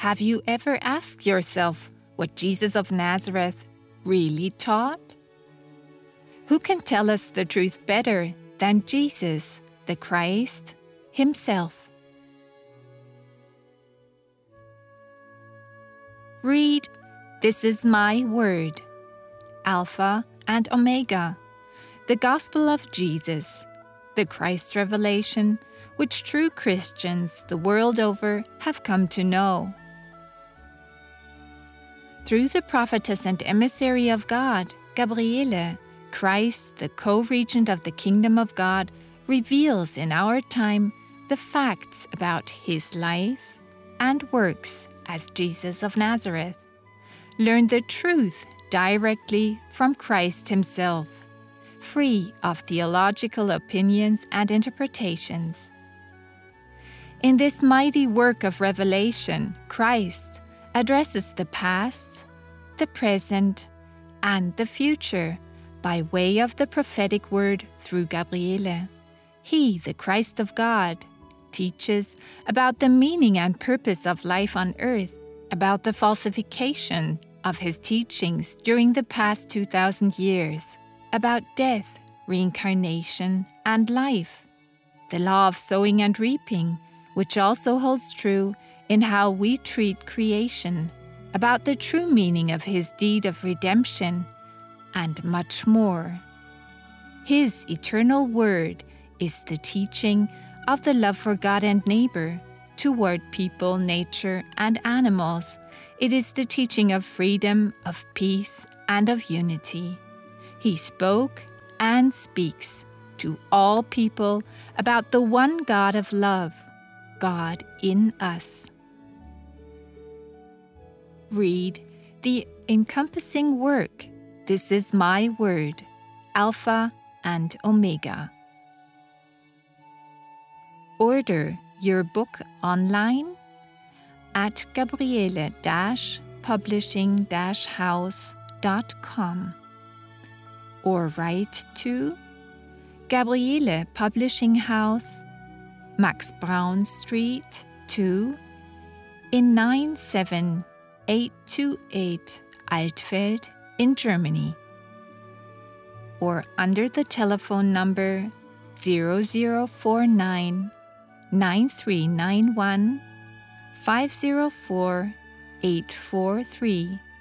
Have you ever asked yourself what Jesus of Nazareth really taught? Who can tell us the truth better than Jesus, the Christ, himself? Read, "This is my word," Alpha and Omega, the Gospel of Jesus, the Christ revelation, which true Christians the world over have come to know. Through the prophetess and emissary of God, Gabriele, Christ, the co-regent of the kingdom of God, reveals in our time the facts about his life and works as Jesus of Nazareth. Learn the truth directly from Christ himself, free of theological opinions and interpretations. In this mighty work of revelation, Christ addresses the past, the present, and the future by way of the prophetic word through Gabriele. He, the Christ of God, teaches about the meaning and purpose of life on earth, about the falsification of his teachings during the past 2,000 years, about death, reincarnation, and life, the law of sowing and reaping, which also holds true in how we treat creation, about the true meaning of his deed of redemption, and much more. His eternal word is the teaching of the love for God and neighbor, toward people, nature, and animals. It is the teaching of freedom, of peace, and of unity. He spoke and speaks to all people about the one God of love, God in us. Read the encompassing work, "This is my word," Alpha and Omega. Order your book online at gabriele-publishing-house.com or write to Gabriele Publishing House, Max Braun Street 2 in 97828 Altfeld in Germany, or under the telephone number 0049 9391 504 843